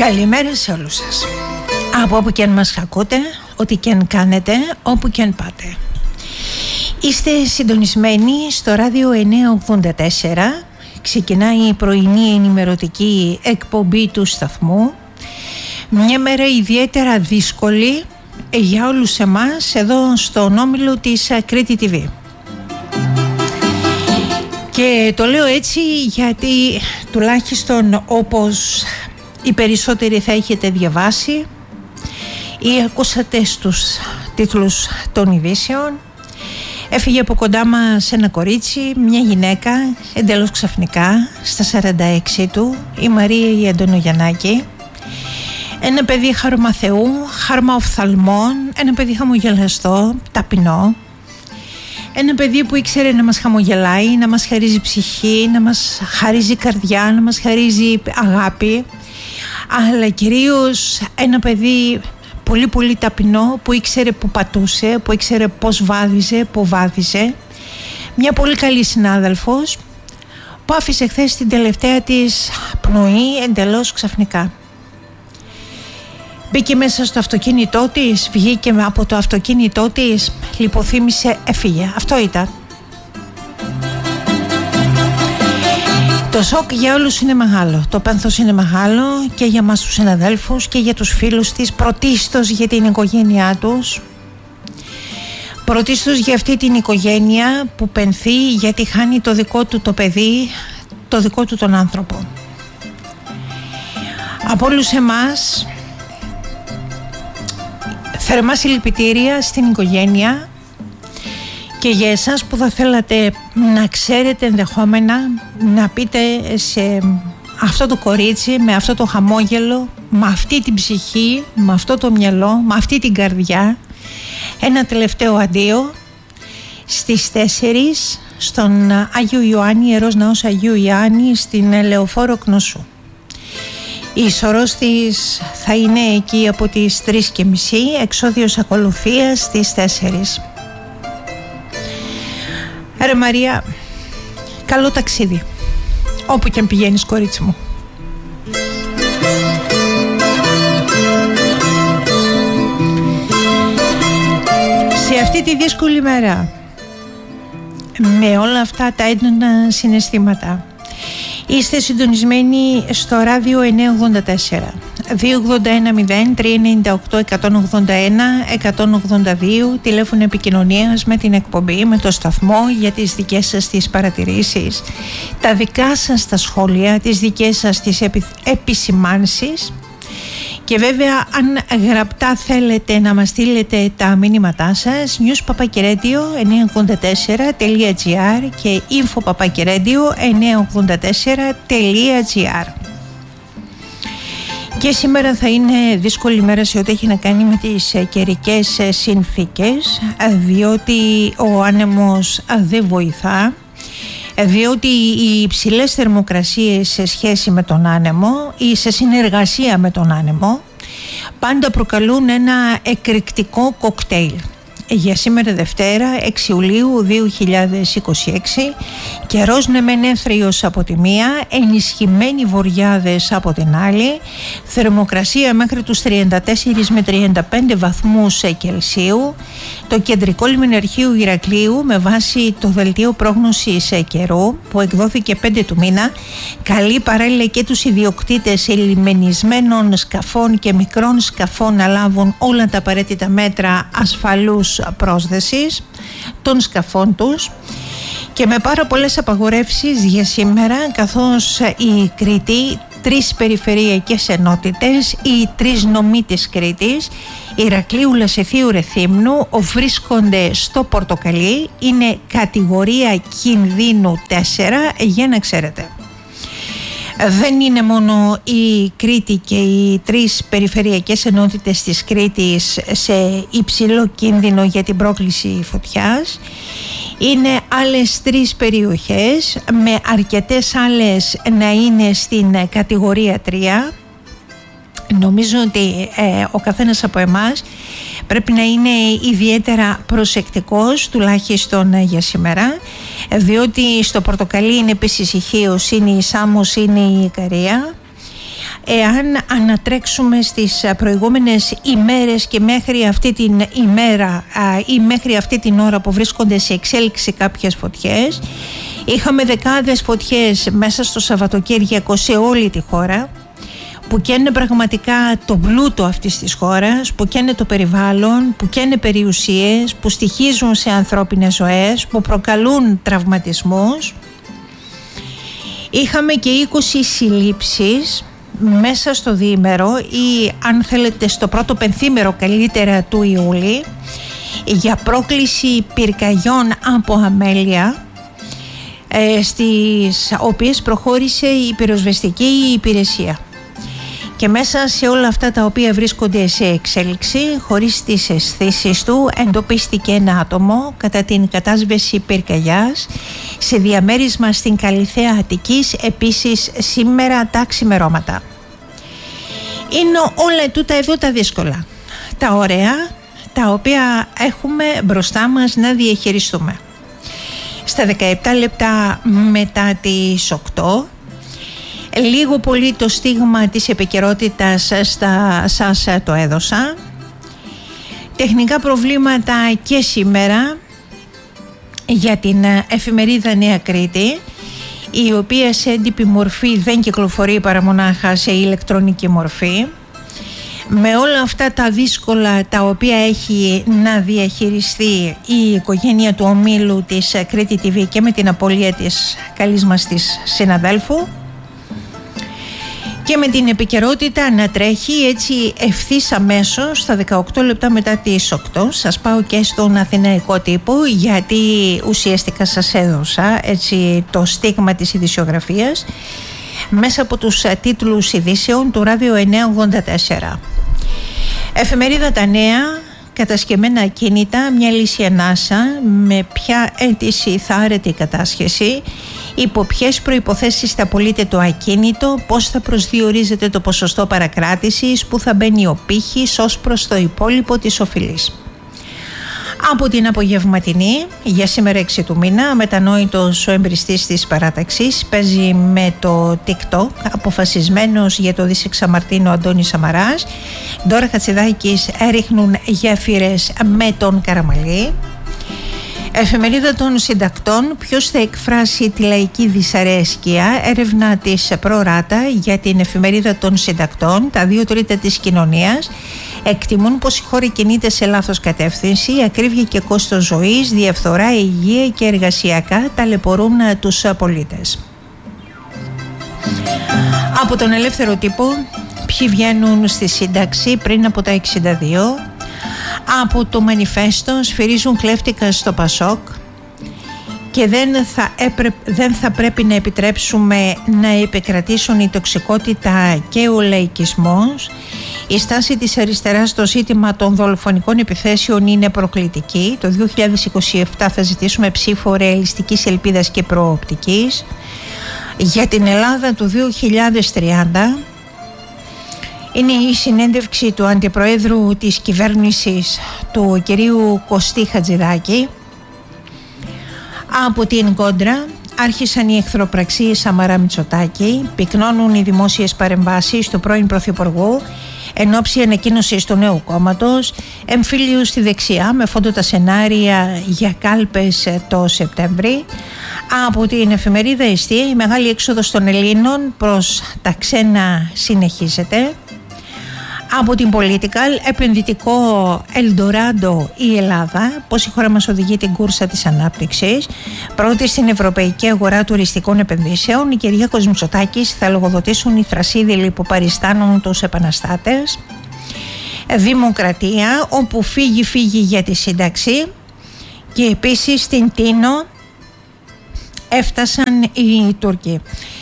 Καλημέρα σε όλους σας. Από όπου και αν μας ακούτε, ό,τι και αν κάνετε, όπου και αν πάτε. Είστε συντονισμένοι στο ράδιο 984. Ξεκινάει η πρωινή ενημερωτική εκπομπή του σταθμού. Μια μέρα ιδιαίτερα δύσκολη για όλους εμάς εδώ στον όμιλο της Κρήτη TV. Και το λέω έτσι γιατί τουλάχιστον όπως οι περισσότεροι θα έχετε διαβάσει ή ακούσατε στους τίτλους των ειδήσεων, έφυγε από κοντά μας ένα κορίτσι, μια γυναίκα, εντελώς ξαφνικά, στα 46 του, η Μαρία η Αντωνογιαννάκη. Ένα παιδί χάρμα Θεού, χάρμα οφθαλμών, ένα παιδί χαμογελαστό, ταπεινό. Ένα παιδί που ήξερε να μας χαμογελάει, να μας χαρίζει ψυχή, να μας χαρίζει καρδιά, να μας χαρίζει αγάπη. Αλλά κυρίως ένα παιδί πολύ πολύ ταπεινό που ήξερε που πατούσε, που ήξερε πώς βάδιζε, που βάδιζε. Μια πολύ καλή συνάδελφος που άφησε χθες την τελευταία της πνοή εντελώς ξαφνικά. Μπήκε μέσα στο αυτοκίνητό της, βγήκε από το αυτοκίνητό της, λιποθύμησε, έφυγε. Αυτό ήταν. Το σοκ για όλους είναι μεγάλο, το πένθος είναι μεγάλο και για μας τους συναδέλφους και για τους φίλους της, πρωτίστως για την οικογένειά τους, πρωτίστως για αυτή την οικογένεια που πενθεί γιατί χάνει το δικό του το παιδί, το δικό του τον άνθρωπο. Από όλους εμάς θερμά συλληπιτήρια στην οικογένεια και για εσάς που θα θέλατε να ξέρετε ενδεχόμενα να πείτε σε αυτό το κορίτσι με αυτό το χαμόγελο, με αυτή την ψυχή, με αυτό το μυαλό, με αυτή την καρδιά ένα τελευταίο αντίο στις 4 στον Άγιο Ιωάννη, Ιερός Ναός Αγίου Ιωάννη στην Λεωφόρο Κνωσού. Η σωρός της θα είναι εκεί από τις 3:30, εξόδιος ακολουθίας στις 4. Ρε Μαρία, καλό ταξίδι, όπου και αν πηγαίνεις κορίτσι μου. Σε αυτή τη δύσκολη μέρα, με όλα αυτά τα έντονα συναισθήματα, είστε συντονισμένοι στο ράδιο 984 281 0398 181 182, τηλέφωνο επικοινωνίας με την εκπομπή, με το σταθμό για τις δικές σας τις παρατηρήσεις, τα δικά σας τα σχόλια, τις δικές σας τις επισημάνσεις. Και βέβαια αν γραπτά θέλετε να μας στείλετε τα μήνυματά σας, news@984.gr και info@984.gr. Και σήμερα θα είναι δύσκολη μέρα σε ό,τι έχει να κάνει με τις καιρικές συνθήκες, διότι ο άνεμος δεν βοηθά, διότι οι υψηλές θερμοκρασίες σε σχέση με τον άνεμο ή σε συνεργασία με τον άνεμο πάντα προκαλούν ένα εκρηκτικό κοκτέιλ. Για σήμερα Δευτέρα 6 Ιουλίου 2026, καιρός νεμενέθριος από τη μία, ενισχυμένοι βοριάδες από την άλλη, θερμοκρασία μέχρι τους 34 με 35 βαθμούς Κελσίου. Το κεντρικό λιμεναρχείο Ηρακλείου, με βάση το δελτίο πρόγνωσης καιρού που εκδόθηκε 5 του μήνα, καλεί παράλληλα και τους ιδιοκτήτες λιμενισμένων σκαφών και μικρών σκαφών να λάβουν όλα τα απαραίτητα μέτρα ασφαλούς πρόσδεσης των σκαφών τους, και με πάρα πολλές απαγορεύσεις για σήμερα, καθώς η Κρήτη, 3 περιφερειακές ενότητες, οι 3 νομοί της Κρήτης, Ηρακλείου, Λασιθίου, Ρεθύμνου, βρίσκονται στο πορτοκαλί, είναι κατηγορία κινδύνου 4, για να ξέρετε. Δεν είναι μόνο η Κρήτη και οι 3 περιφερειακές ενότητες της Κρήτης σε υψηλό κίνδυνο για την πρόκληση φωτιάς. Είναι άλλες 3 περιοχές, με αρκετές άλλες να είναι στην κατηγορία 3. Νομίζω ότι ο καθένας από εμάς πρέπει να είναι ιδιαίτερα προσεκτικός, τουλάχιστον για σήμερα, διότι στο πορτοκαλί είναι επίσης η Χίος, είναι η Σάμος, είναι η Ικαρία. εάν ανατρέξουμε στις προηγούμενες ημέρες και μέχρι αυτή την ημέρα ή μέχρι αυτή την ώρα που βρίσκονται σε εξέλιξη κάποιες φωτιές, είχαμε δεκάδες φωτιές μέσα στο Σαββατοκύριακο σε όλη τη χώρα, που καίνε πραγματικά το πλούτο αυτής της χώρας, που καίνε το περιβάλλον, που καίνε περιουσίες, που στοιχίζουν σε ανθρώπινες ζωές, που προκαλούν τραυματισμούς. Είχαμε και 20 συλλήψεις μέσα στο διήμερο ή αν θέλετε στο πρώτο πενθήμερο καλύτερα του Ιούλη για πρόκληση πυρκαγιών από αμέλεια, στις οποίες προχώρησε η πυροσβεστική υπηρεσία. Και μέσα σε όλα αυτά τα οποία βρίσκονται σε εξέλιξη, χωρίς τις αισθήσεις του, εντοπίστηκε ένα άτομο κατά την κατάσβεση πυρκαγιάς σε διαμέρισμα στην Καλυθέα Αττικής, επίσης σήμερα τα ξημερώματα. Είναι όλα τούτα εδώ τα δύσκολα, τα ωραία, τα οποία έχουμε μπροστά μας να διαχειριστούμε. Στα 17 λεπτά μετά τις 8, λίγο πολύ το στίγμα της επικαιρότητας σας το έδωσα. Τεχνικά προβλήματα και σήμερα για την εφημερίδα Νέα Κρήτη, η οποία σε έντυπη μορφή δεν κυκλοφορεί παρά μονάχα σε ηλεκτρονική μορφή. Με όλα αυτά τα δύσκολα τα οποία έχει να διαχειριστεί η οικογένεια του ομίλου της Κρήτη TV και με την απώλεια της καλής μας της συναδέλφου, και με την επικαιρότητα να τρέχει έτσι ευθύς αμέσως στα 18 λεπτά μετά τις 8. Σας πάω και στον αθηναϊκό τύπο, γιατί ουσιαστικά σας έδωσα έτσι το στίγμα της ειδησιογραφίας μέσα από τους τίτλους ειδήσεων του Ράδιο 984. Εφημερίδα Τα Νέα, κατασκευμένα ακίνητα, μια λύση ανάσα, με ποια αίτηση θα άρεται η κατάσχεση, υπό ποιες προϋποθέσεις θα πωλείται το ακίνητο, πώς θα προσδιορίζεται το ποσοστό παρακράτησης, πού θα μπαίνει ο πύχης ως προς το υπόλοιπο της οφειλής. Από την απογευματινή, για σήμερα 6 του μήνα, μετανόητος ο εμπριστής της παράταξης παίζει με το TikTok, αποφασισμένος για το δισεξαμαρτίνο Αντώνη Σαμαράς. Ντόρα Χατσιδάκης έριχνουν γέφυρες με τον Καραμαλή. Εφημερίδα των Συντακτών, ποιος θα εκφράσει τη λαϊκή δυσαρέσκεια, έρευνα της Προράτα για την Εφημερίδα των Συντακτών. Τα 2 τρίτα της κοινωνίας εκτιμούν πως η χώρα κινείται σε λάθος κατεύθυνση, ακρίβεια και κόστος ζωής, διαφθορά, υγεία και εργασιακά ταλαιπωρούν τους πολίτες. Από τον Ελεύθερο Τύπο, ποιοι βγαίνουν στη σύνταξη πριν από τα 62. Από το Μανιφέστο, σφυρίζουν κλέφτικα στο Πασόκ και δεν θα πρέπει να επιτρέψουμε να επικρατήσουν η τοξικότητα και ο λαϊκισμός. Η στάση της αριστεράς στο ζήτημα των δολοφονικών επιθέσεων είναι προκλητική. Το 2027 θα ζητήσουμε ψήφο ρεαλιστικής ελπίδας και προοπτικής. Για την Ελλάδα του 2030 είναι η συνέντευξη του Αντιπροέδρου της κυβέρνησης, του κυρίου Κωστή Χατζηδάκη. Από την Κόντρα άρχισαν οι εχθροπραξίες Σαμαρά Μητσοτάκη, πυκνώνουν οι δημόσιες παρεμβάσεις του πρώην Πρωθυπουργού εν ώψη ανακοίνωσης του νέου κόμματος, εμφύλιου στη δεξιά με φόντο τα σενάρια για κάλπες το Σεπτέμβρη. Από την εφημερίδα Εστία, η μεγάλη έξοδος των Ελλήνων προς τα ξένα συνεχίζεται. Από την Political, επενδυτικό Ελντοράντο η Ελλάδα, πώς η χώρα μας οδηγεί την κούρσα της ανάπτυξης. Πρώτη στην ευρωπαϊκή αγορά τουριστικών επενδύσεων, η Κυριάκος Μητσοτάκης θα λογοδοτήσουν οι θρασίδηλοι που παριστάνουν τους επαναστάτες. Δημοκρατία, όπου φύγει για τη σύνταξη. Και επίσης στην Τίνο έφτασαν οι Τούρκοι.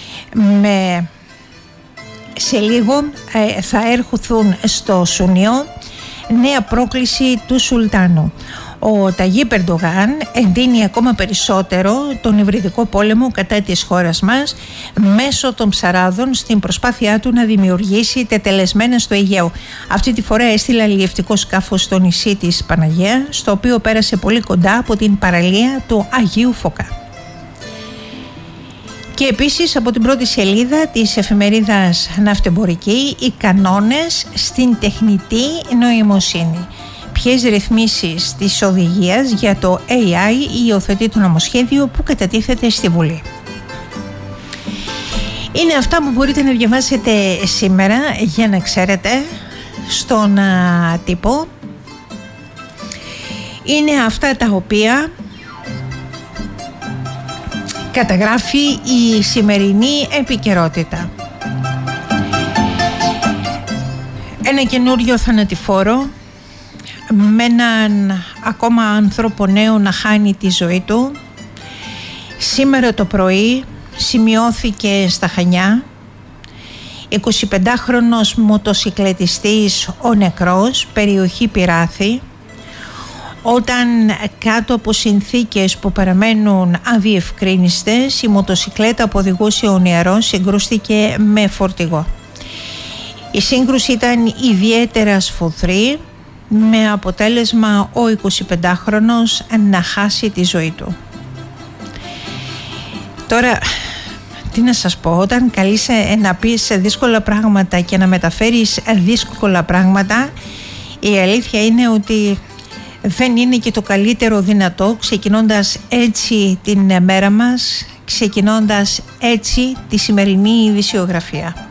Σε λίγο θα έρχονται στο Σουνιό νέα πρόκληση του Σουλτάνου. Ο Ταγίπ Ερντογάν εντείνει ακόμα περισσότερο τον υβριδικό πόλεμο κατά της χώρας μας μέσω των ψαράδων στην προσπάθειά του να δημιουργήσει τετελεσμένα στο Αιγαίο. Αυτή τη φορά έστειλε αλλιευτικό σκάφος στο νησί της Παναγία, στο οποίο πέρασε πολύ κοντά από την παραλία του Αγίου Φωκά. Και επίσης από την πρώτη σελίδα της εφημερίδας Ναυτεμπορική, οι κανόνες στην τεχνητή νοημοσύνη. Ποιες ρυθμίσεις της οδηγίας για το AI υιοθετεί το νομοσχέδιο που κατατίθεται στη Βουλή. Είναι αυτά που μπορείτε να διαβάσετε σήμερα για να ξέρετε στον τύπο. Είναι αυτά τα οποία καταγράφει η σημερινή επικαιρότητα. Ένα καινούριο θανατηφόρο με έναν ακόμα άνθρωπο νέο να χάνει τη ζωή του. Σήμερα το πρωί σημειώθηκε στα Χανιά 25χρονος μοτοσικλετιστής ο νεκρός, περιοχή Πυράθη, όταν κάτω από συνθήκες που παραμένουν αδιευκρίνιστες η μοτοσικλέτα που οδηγούσε ο νεαρός συγκρούστηκε με φορτηγό. Η σύγκρουση ήταν ιδιαίτερα σφοδρή, με αποτέλεσμα ο 25χρονος να χάσει τη ζωή του. Τώρα, τι να σας πω, όταν καλείσαι να πεις δύσκολα πράγματα και να μεταφέρεις δύσκολα πράγματα, η αλήθεια είναι ότι δεν είναι και το καλύτερο δυνατό, ξεκινώντας έτσι την μέρα μας, ξεκινώντας έτσι τη σημερινή ειδησιογραφία.